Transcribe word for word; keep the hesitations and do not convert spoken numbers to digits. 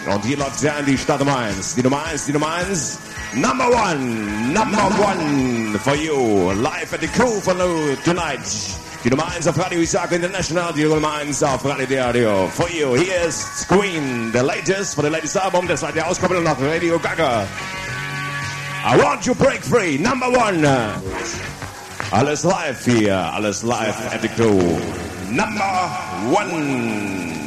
Und hier läuft sie an die Stadt Nummer eins. Die Nummer eins, die Nummer eins. Number one, number one for you. Live at the Crew for you tonight. Die Nummer eins auf Radio Isaka International. Die Nummer eins auf Radio Radio. For you, hier ist Queen, the latest, for the latest Album. Das seid ihr Auskopplung nach Radio Gaga. I want you break free, number one. Alles live hier, alles live at the Crew. Number one.